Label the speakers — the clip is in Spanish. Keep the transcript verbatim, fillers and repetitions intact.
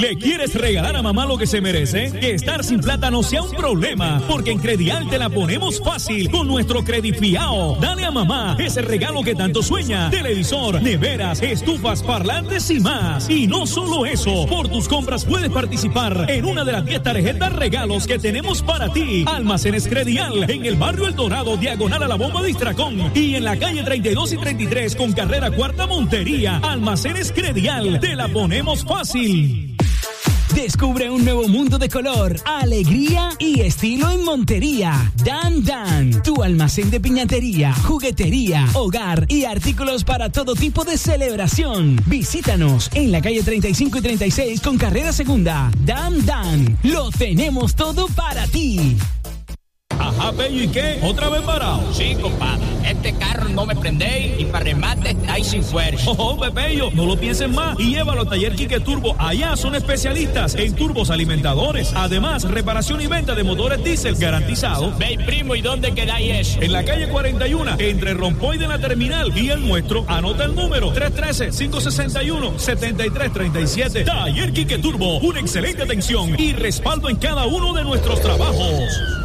Speaker 1: ¿Le quieres regalar a mamá lo que se merece? Que estar sin plata no sea un problema, porque en Credial te la ponemos fácil con nuestro Credifiao. Dale a mamá ese regalo que tanto sueña: televisor, neveras, estufas, parlantes y más. Y no solo eso, por tus compras puedes participar en una de las diez tarjetas regalos que tenemos para ti. Almacenes Credial en el barrio El Dorado, diagonal a la bomba de Istracón, y en la calle treinta y dos y treinta y tres con carrera Cuarta Montería. Almacenes Credial, te la ponemos fácil.
Speaker 2: Descubre un nuevo mundo de color, alegría y estilo en Montería. Dan Dan, tu almacén de piñatería, juguetería, hogar y artículos para todo tipo de celebración. Visítanos en la calle treinta y cinco y treinta y seis con carrera segunda. Dan Dan, lo tenemos todo para ti.
Speaker 1: Ajá, Pello, ¿y qué? ¿Otra vez parado?
Speaker 3: Sí, compadre. Este carro no me prende y para remate está ahí sin fuerza.
Speaker 1: Oh, Pello, no lo pienses más y llévalo a Taller Quique Turbo. Allá son especialistas en turbos alimentadores. Además, reparación y venta de motores diésel garantizado.
Speaker 3: Ve, primo, ¿y dónde quedáis eso?
Speaker 1: En la calle cuarenta y uno, entre Rompoy de la Terminal y el nuestro. Anota el número: tres uno tres, cinco seis uno, siete tres tres siete. Taller Quique Turbo, una excelente atención y respaldo en cada uno de nuestros trabajos.